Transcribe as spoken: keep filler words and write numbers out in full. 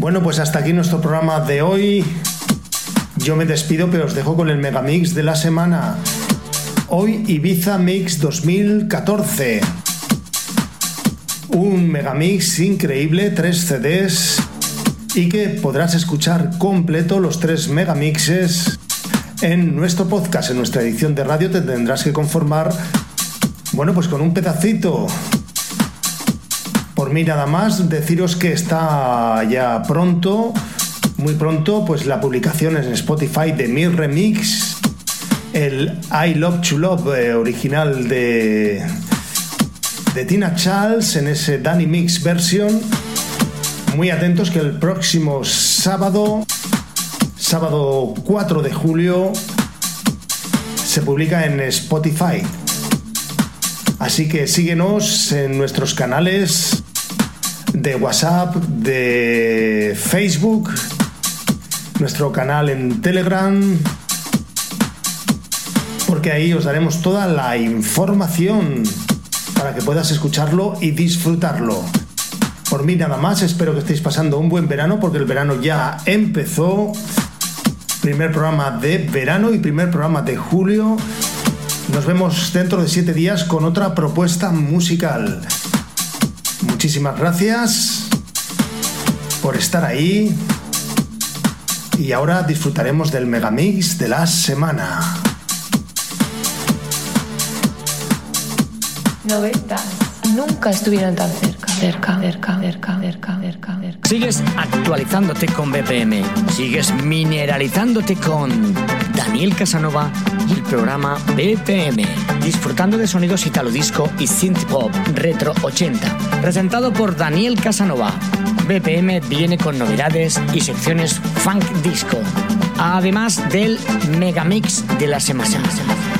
Bueno, pues hasta aquí nuestro programa de hoy. Yo me despido, pero os dejo con el megamix de la semana. Hoy Ibiza Mix dos mil catorce. Un megamix increíble, tres C Ds, y que podrás escuchar completo los tres megamixes en nuestro podcast. En nuestra edición de radio te tendrás que conformar, bueno, pues con un pedacito. Por mí nada más, deciros que está ya pronto, muy pronto, pues la publicación en Spotify de mi remix, el I Love to Love eh, original de, de Tina Charles, en ese Danny Mix version. Muy atentos que el próximo sábado, sábado cuatro de julio, se publica en Spotify. Así que síguenos en nuestros canales de WhatsApp, de Facebook, nuestro canal en Telegram, porque ahí os daremos toda la información para que puedas escucharlo y disfrutarlo. Por mí nada más, espero que estéis pasando un buen verano, porque el verano ya empezó. Primer programa de verano y primer programa de julio. Nos vemos dentro de siete días con otra propuesta musical. Muchísimas gracias por estar ahí. Y ahora disfrutaremos del megamix de la semana. Noventas nunca estuvieron tan cerca, cerca, cerca, cerca, cerca, cerca, cerca. Sigues actualizándote con B P M. Sigues mineralizándote con Daniel Casanova y el programa B P M. Disfrutando de sonidos italo disco y synth pop retro ochenta. Presentado por Daniel Casanova. B P M viene con novedades y secciones funk disco. Además del megamix de la semana.